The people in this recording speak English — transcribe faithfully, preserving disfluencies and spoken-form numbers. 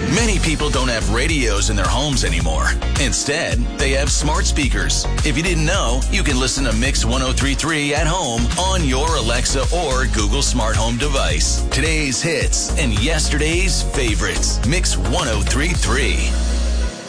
Many people don't have radios in their homes anymore. Instead, they have smart speakers. If you didn't know, you can listen to Mix one oh three point three at home on your Alexa or Google Smart Home device. Today's hits and yesterday's favorites. Mix one oh three point three.